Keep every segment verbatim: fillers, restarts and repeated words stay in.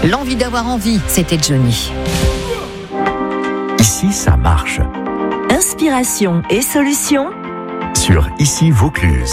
L'envie d'avoir envie, c'était Johnny. Ici, ça marche. Inspiration et solutions Sur Ici Vaucluse.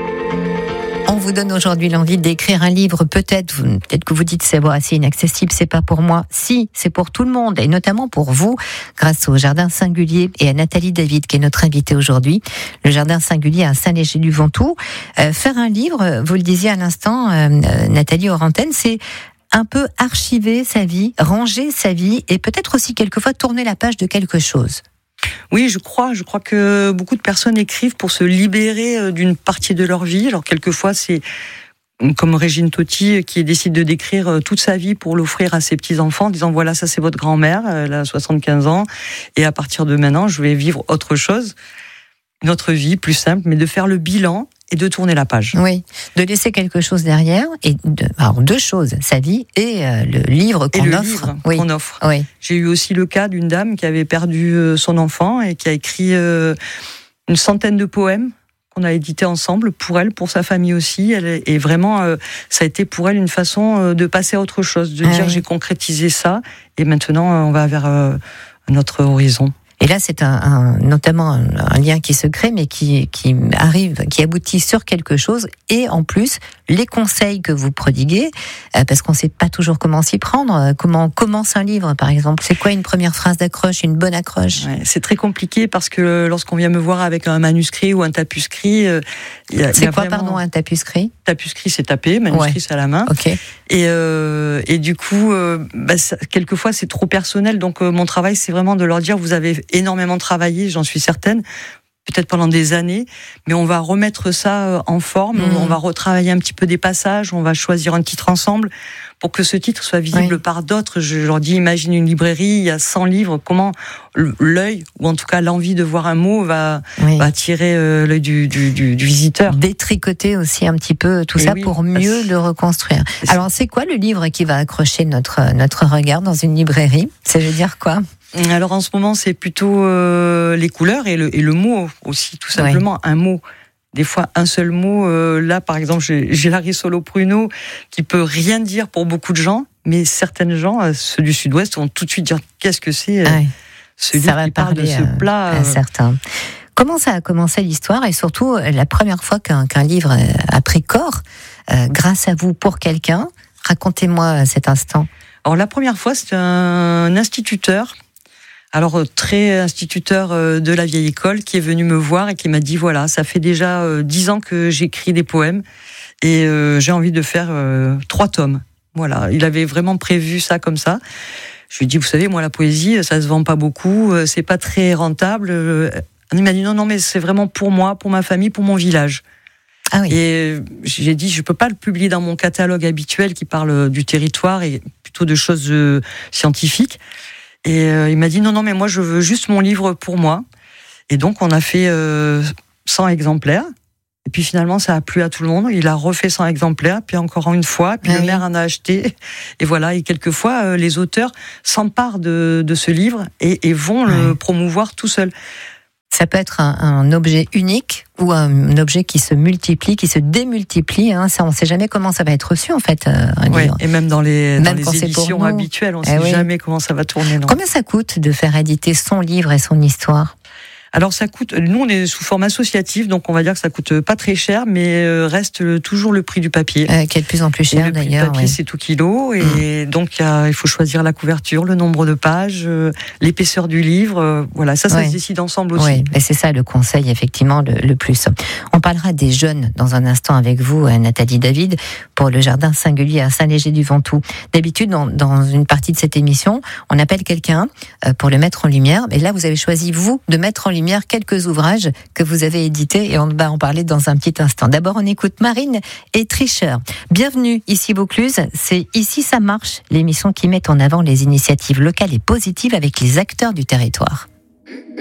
On vous donne aujourd'hui l'envie d'écrire un livre. Peut-être, vous, peut-être que vous dites c'est bon, c'est inaccessible, c'est pas pour moi. Si, c'est pour tout le monde et notamment pour vous, grâce au Jardin Singulier et à Nathalie David qui est notre invitée aujourd'hui. Le Jardin Singulier à Saint-Léger-du-Ventoux. Euh, faire un livre, vous le disiez à l'instant, euh, Nathalie Orantène, c'est un peu archiver sa vie, ranger sa vie et peut-être aussi quelquefois tourner la page de quelque chose. Oui, je crois. Je crois que beaucoup de personnes écrivent pour se libérer d'une partie de leur vie. Alors, quelquefois, c'est comme Régine Tauty qui décide de décrire toute sa vie pour l'offrir à ses petits-enfants, en disant voilà, ça c'est votre grand-mère, elle a soixante-quinze ans, et à partir de maintenant, je vais vivre autre chose, une autre vie plus simple, mais de faire le bilan et de tourner la page. Oui, de laisser quelque chose derrière, et de, alors deux choses, sa vie et euh, le livre qu'on et le offre. Livre oui. qu'on offre. Oui. J'ai eu aussi le cas d'une dame qui avait perdu son enfant et qui a écrit euh, une centaine de poèmes qu'on a édités ensemble pour elle, pour sa famille aussi. Elle, et vraiment, euh, ça a été pour elle une façon euh, de passer à autre chose, de ah dire oui. j'ai concrétisé ça et maintenant euh, on va vers euh, notre horizon. Et là, c'est un, un, notamment un, un lien qui se crée, mais qui, qui arrive, qui aboutit sur quelque chose. Et en plus, les conseils que vous prodiguez, euh, parce qu'on ne sait pas toujours comment s'y prendre. Euh, comment on commence un livre, par exemple. C'est quoi une première phrase d'accroche, une bonne accroche ? Ouais, c'est très compliqué parce que lorsqu'on vient me voir avec un manuscrit ou un tapuscrit, euh, y a, c'est y a quoi, vraiment... pardon, un tapuscrit ? Tapuscrit, c'est tapé, manuscrit, ouais. c'est à la main. Okay. Et, euh, et du coup, euh, bah, ça, quelquefois, c'est trop personnel. Donc, euh, mon travail, c'est vraiment de leur dire, vous avez énormément travaillé, j'en suis certaine, peut-être pendant des années, mais on va remettre ça en forme, mmh. on va retravailler un petit peu des passages, on va choisir un titre ensemble pour que ce titre soit visible oui. par d'autres. Je leur dis, imagine une librairie, il y a cent livres, comment l'œil, ou en tout cas l'envie de voir un mot, va, oui. va attirer euh, l'œil du, du, du, du visiteur. Détricoter aussi un petit peu tout Et ça oui, pour mieux le reconstruire. Alors, c'est quoi le livre qui va accrocher notre, notre regard dans une librairie ? Ça veut dire quoi ? Alors en ce moment, c'est plutôt euh, les couleurs et le, et le mot aussi, tout simplement, ouais. un mot. Des fois, un seul mot. Euh, là, par exemple, j'ai, j'ai Larry Solo Pruno qui peut rien dire pour beaucoup de gens, mais certaines gens, euh, ceux du Sud-Ouest, vont tout de suite dire qu'est-ce que c'est euh, ouais. ce livre qui parle de ce plat. À, à certains. Comment ça a commencé l'histoire et surtout la première fois qu'un, qu'un livre a pris corps euh, grâce à vous pour quelqu'un ? Racontez-moi cet instant. Alors la première fois, c'était un instituteur. Alors, très instituteur de la vieille école qui est venu me voir et qui m'a dit, voilà, ça fait déjà dix ans que j'écris des poèmes et euh, j'ai envie de faire euh, trois tomes. Voilà, il avait vraiment prévu ça comme ça. Je lui ai dit, vous savez, moi, la poésie, ça se vend pas beaucoup, c'est pas très rentable. Il m'a dit, non, non, mais c'est vraiment pour moi, pour ma famille, pour mon village. Ah oui. Et j'ai dit, je peux pas le publier dans mon catalogue habituel qui parle du territoire et plutôt de choses euh, scientifiques. Et euh, il m'a dit non, non, mais moi je veux juste mon livre pour moi. Et donc on a fait euh, cent exemplaires. Et puis finalement ça a plu à tout le monde. Il a refait cent exemplaires, puis encore une fois, puis ah le oui. maire en a acheté. Et voilà, et quelquefois euh, les auteurs s'emparent de, de ce livre et, et vont ouais. le promouvoir tout seuls. Ça peut être un, un objet unique ou un, un objet qui se multiplie, qui se démultiplie. Hein. Ça, on ne sait jamais comment ça va être reçu, en fait, un ouais, livre. Et même dans les, même dans les éditions habituelles, on ne eh sait oui. jamais comment ça va tourner. Non. Combien ça coûte de faire éditer son livre et son histoire ? Alors ça coûte, nous on est sous forme associative, donc on va dire que ça coûte pas très cher, mais reste toujours le prix du papier. Euh, qui est de plus en plus cher et d'ailleurs. Le prix du papier ouais. c'est tout kilo, et mmh. donc y a, il faut choisir la couverture, le nombre de pages, euh, l'épaisseur du livre, euh, voilà, ça, ça ouais. se décide ensemble aussi. Oui, et c'est ça le conseil effectivement le, le plus. On parlera des jeunes dans un instant avec vous, Nathalie David, pour le Jardin Singulier à Saint-Léger-du-Ventoux. D'habitude, dans, dans une partie de cette émission, on appelle quelqu'un euh, pour le mettre en lumière, mais là vous avez choisi vous de mettre en lumière quelques ouvrages que vous avez édités et on va en parler dans un petit instant. D'abord, on écoute Marine et Tricheur. Bienvenue ici Vaucluse, c'est Ici ça marche, l'émission qui met en avant les initiatives locales et positives avec les acteurs du territoire.